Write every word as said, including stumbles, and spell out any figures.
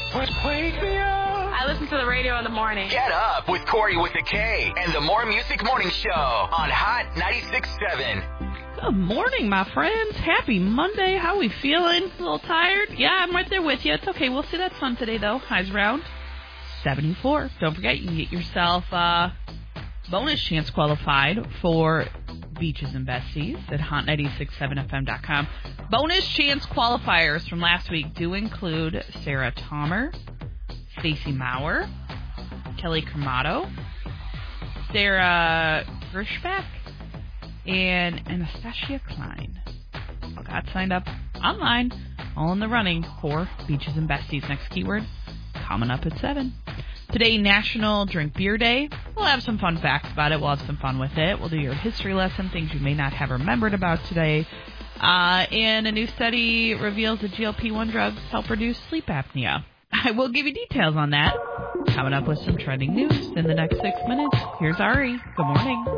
Wake me up. I listen to the radio in the morning. Get up with Corey with a K and the More Music Morning Show on Hot ninety-six point seven. Good morning, my friends. Happy Monday. How we feeling? A little tired? Yeah, I'm right there with you. It's okay. We'll see that sun today, though. Highs around seventy-four. Don't forget, you can get yourself uh, bonus chance qualified for Beaches and Besties at hot nine six seven f m dot com. Bonus chance qualifiers from last week do include Sarah Tomer, Stacey Maurer, Kelly Cremato, Sarah Gershbeck, and Anastasia Klein. All got signed up online, all in the running for Beaches and Besties. Next keyword coming up at seven. Today, National Drink Beer Day. We'll have some fun facts about it. We'll have some fun with it. We'll do your history lesson, things you may not have remembered about today. Uh, and a new study reveals that G L P one drugs help reduce sleep apnea. I will give you details on that. Coming up with some trending news in the next six minutes. Here's Ari. Good morning.